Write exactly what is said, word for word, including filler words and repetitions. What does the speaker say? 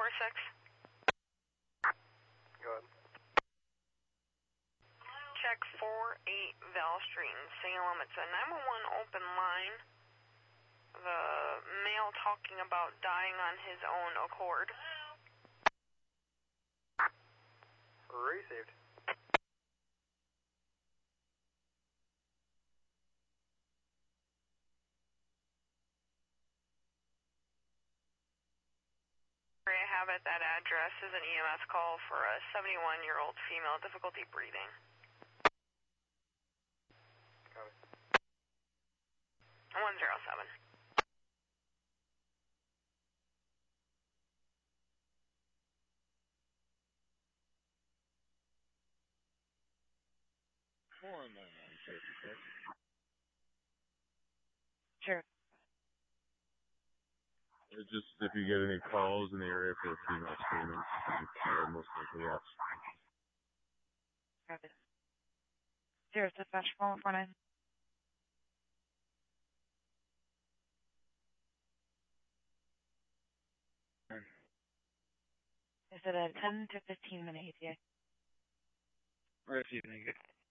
four six. Go ahead. Check four eight Val Street in Salem. It's a nine one one open line. The male talking about dying on his own accord. Received. I have at that address is an E M S call for a seventy-one-year-old female, difficulty breathing. Copy. one zero seven. four nine nine six. Sure. It's just if you get any calls in the area for a female screaming, uh, most likely yes. Copy. Zero dispatch four one four nine. Is it a ten to fifteen minute E T A? Or if you think it.